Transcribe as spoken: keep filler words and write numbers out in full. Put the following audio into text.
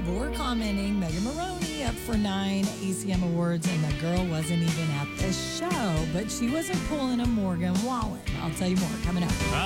people were commenting Megan Maroney up for nine A C M awards, and the girl wasn't even at the show, but she wasn't pulling a Morgan Wallen. I'll tell you more coming up.